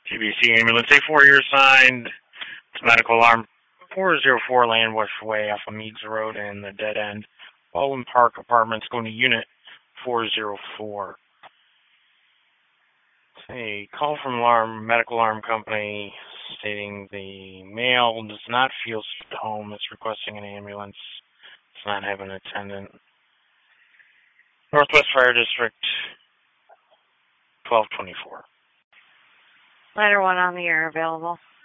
GBC ambulance A4 here signed. It's medical alarm 404 Landwest Way off of Meads Road and the dead end. Baldwin Park Apartments going to unit 404. A call from medical alarm company stating the male does not feel safe at home. It's requesting an ambulance. It's not having an attendant. Northwest Fire District 1224. Ladder 1 on the air available.